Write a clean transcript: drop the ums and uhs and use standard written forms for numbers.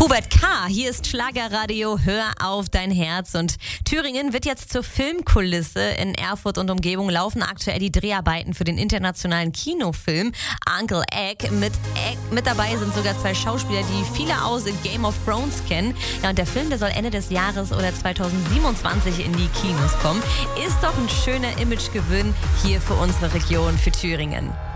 Hubert K., hier ist Schlagerradio, hör auf dein Herz. Und Thüringen wird jetzt zur Filmkulisse. In Erfurt und Umgebung laufen aktuell die Dreharbeiten für den internationalen Kinofilm Uncle Egg. Mit dabei sind sogar 2 Schauspieler, die viele aus Game of Thrones kennen. Ja, und der Film, der soll Ende des Jahres oder 2027 in die Kinos kommen. Ist doch ein schöner Imagegewinn hier für unsere Region, für Thüringen.